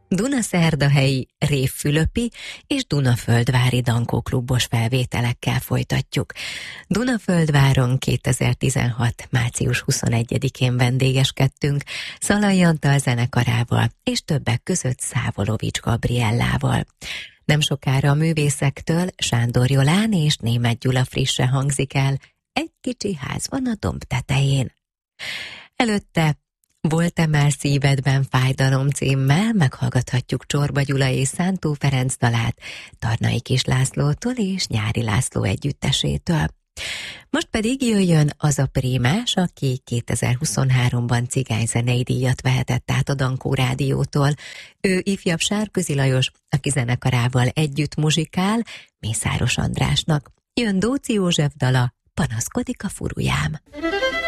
Dunaszerdahelyi, Révfülöpi és Dunaföldvári dankóklubos felvételekkel folytatjuk. Dunaföldváron 2016. március 21-én vendégeskedtünk Szalai Antal zenekarával és többek között Szávolovics Gabriellával. Nem sokára a művészektől Sándor Jolán és Németh Gyula frisse hangzik el, Egy kicsi ház van a domb tetején. Előtte Volt-e már szívedben fájdalom címmel meghallgathatjuk Csorba Gyula és Szántó Ferenc dalát Tarnai Kis Lászlótól és Nyári László együttesétől. Most pedig jöjjön az a prímás, aki 2023-ban cigányzenei díjat vehetett át a Dankó Rádiótól. Ő ifjabb Sárközi Lajos, aki zenekarával együtt muzsikál Mészáros Andrásnak. Jön Dóczi József dala, Panaszkodik a furujám.